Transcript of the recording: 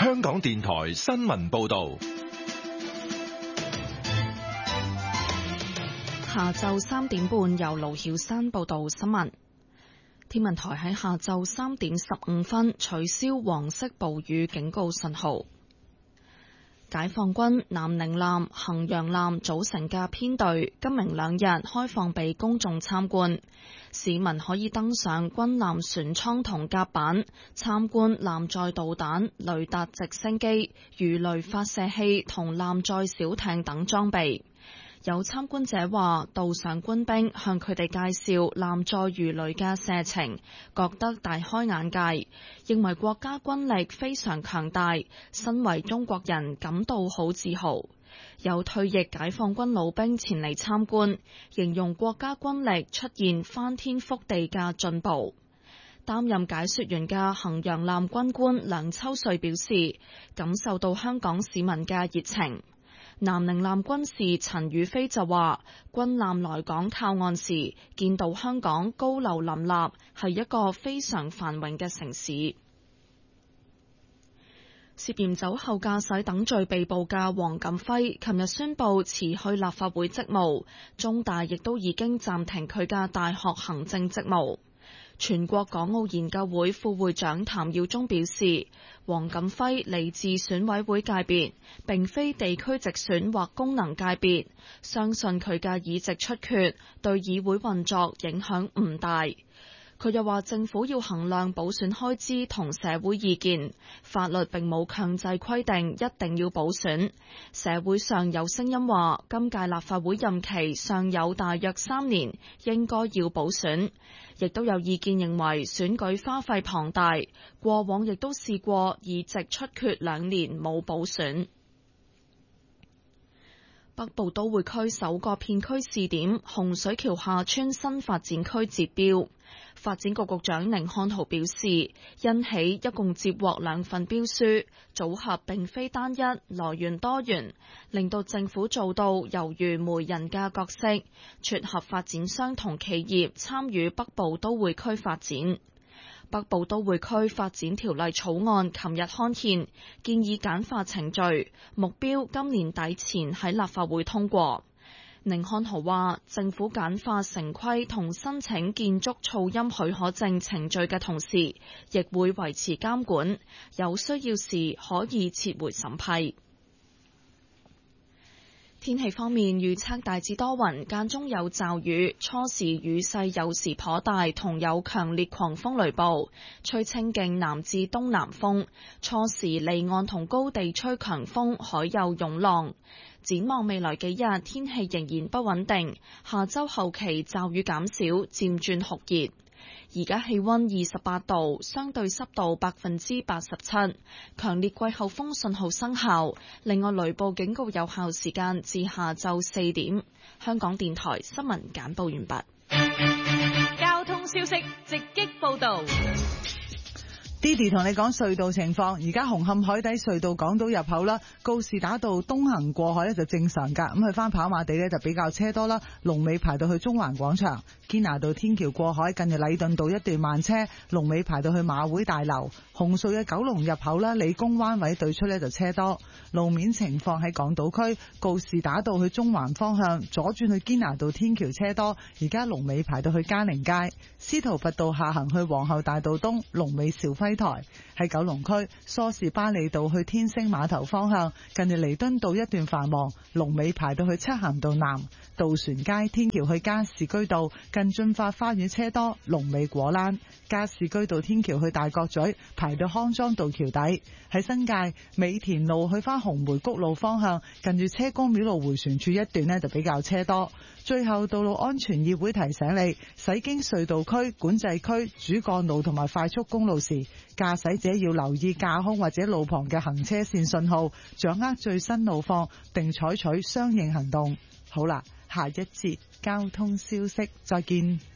香港電台新聞報道。 下晝3點半，由盧曉珊報道新聞。天文台喺下晝3點15分取消黃色暴雨警告信號。解放軍南寧艦、衡陽艦組成嘅編隊今明兩日開放俾公眾參觀，市民可以登上軍艦船艙同甲板參觀艦載導彈、雷達直升機、魚雷發射器同艦載小艇等裝備。有參觀者話，道上官兵向佢哋介紹艦載魚雷嘅射程，覺得大開眼界，認為國家軍力非常強大，身為中國人感到好自豪。有退役解放軍老兵前嚟參觀，形容國家軍力出現翻天覆地嘅進步。擔任解說員嘅衡陽艦軍官梁秋瑞表示，感受到香港市民嘅熱情。南寧艦軍士陳宇飛就話，軍艦來港靠岸時，見到香港高樓林立，係一個非常繁榮嘅城市。涉嫌酒後駕駛等罪被捕嘅黃錦輝，琴日宣布辭去立法會職務，中大亦都已經暫停佢嘅大學行政職務。全國港澳研究會副會長譚耀宗表示，黃錦輝嚟自選委會界別，並非地區直選或功能界別，相信佢嘅議席出缺對議會運作影響唔大。佢又話，政府要衡量補選開支同社會意見，法律並冇強制規定一定要補選。社會上有聲音話，今屆立法會任期尚有大約3年，應該要補選。亦都有意見認為選舉花費龐大，過往亦都試過議席出缺2年冇補選。北部都會區首個片區試點洪水橋下村新發展區截標，發展局局長寧漢豪表示，因起一共接獲2份標書，組合並非單一，來源多元，令到政府做到猶如媒人嘅角色，撮合發展商同企業參與北部都會區發展。北部都會區發展條例草案琴日刊憲，建議簡化程序，目標今年底前喺立法會通過。寧漢豪話，政府簡化城規同申請建築噪音許可證程序嘅同時，亦會維持監管，有需要時可以撤回審批。天氣方面，預測大致多雲，間中有驟雨，初時雨勢有時頗大，同有強烈狂風雷暴，吹清勁南至東南風，初時離岸同高地吹強風，海有湧浪。展望未來幾日，天氣仍然不穩定，下周後期驟雨減少，漸轉酷熱。而家氣溫28度，相對濕度87%，強烈季候風信號生效。另外，雷暴警告有效時間至下晝4點。香港電台新聞簡報完畢。 交通消息直擊報道。 Didi 同你講隧道情況，而家紅磡海底隧道港島入口啦，告士打道東行過海咧就正常噶，咁去翻跑馬地咧就比較車多啦，龍尾排到去中環廣場。堅拿道天橋過海近住禮頓道一段慢車，龍尾排到去馬會大樓。紅隧嘅九龍入口啦，理工灣位對出咧就車多。路面情況喺港島區，告士打道去中環方向左轉去堅拿道天橋車多，而家龍尾排到去嘉寧街。司徒拔道下行去皇后大道東，龍尾兆輝台。喺九龍區梳士巴利道去天星碼頭方向近住彌敦道一段繁忙，龍尾排到去漆咸道南。渡船街天橋去加士居道近駿發花園車多，龍尾果欄。加士居道天橋去大角咀排到康莊道橋底。喺新界美田路去返紅梅谷路方向近住車公廟路迴旋處一段呢就比較車多。最後，道路安全議會提醒你，駛經隧道區、管制區、主幹路同埋快速公路時，駕駛者要留意架空或者路旁嘅行車線信號，掌握最新路況並採取相應行動。好啦，下一節交通消息，再見。